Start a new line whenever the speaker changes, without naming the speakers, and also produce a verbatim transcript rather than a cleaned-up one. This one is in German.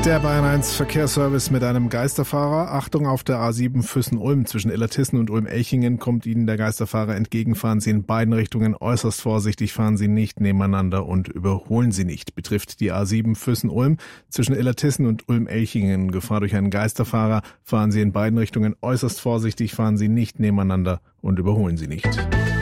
Der Bayern eins Verkehrsservice mit einem Geisterfahrer. Achtung, auf der A sieben Füssen-Ulm zwischen Illertissen und Ulm-Elchingen kommt Ihnen der Geisterfahrer entgegen. Fahren Sie in beiden Richtungen äußerst vorsichtig, fahren Sie nicht nebeneinander und überholen Sie nicht. Betrifft die A sieben Füssen-Ulm zwischen Illertissen und Ulm-Elchingen. Gefahr durch einen Geisterfahrer. Fahren Sie in beiden Richtungen äußerst vorsichtig, fahren Sie nicht nebeneinander und überholen Sie nicht.